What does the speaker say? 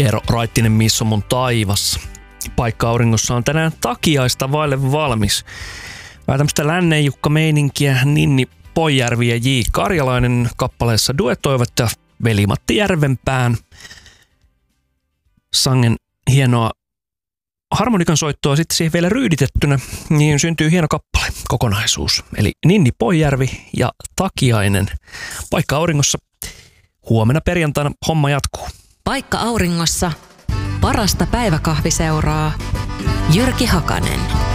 Eero Raittinen, missä on mun taivas. Paikka auringossa on tänään takiaista vaille valmis. Vähän tämmöistä Lännen-Jukka-meininkiä. Ninni Poijärvi ja J. Karjalainen kappaleessa duetoivat ja Veli-Matti Järvenpään sangen hienoa harmonikan soittoa sitten siihen vielä ryyditettynä, niin syntyy hieno kappale, kokonaisuus. Eli Ninni Poijärvi ja Takiainen. Paikka auringossa. Huomenna perjantaina homma jatkuu. Paikka auringossa. Parasta päiväkahviseuraa. Jyrki Hakanen.